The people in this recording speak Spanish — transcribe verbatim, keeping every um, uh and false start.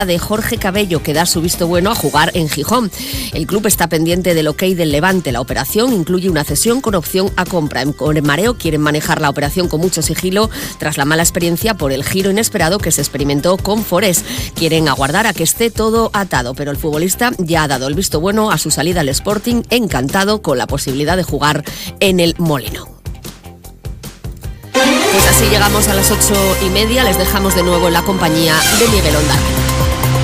de Jorge Cabello, que da su visto bueno a jugar en Gijón. El club está pendiente del ok del Levante. La operación incluye una cesión con opción a compra. En el mareo quieren manejar la operación con mucho sigilo tras la mala experiencia por el giro inesperado que se experimentó con Forés. Quieren aguardar a que esté todo atado, pero el futbolista ya ha dado el visto bueno a su salida al Sporting, encantado con la posibilidad de jugar en el Molino. Pues así llegamos a las ocho y media. Les dejamos de nuevo en la compañía de Miguel Ondarreta.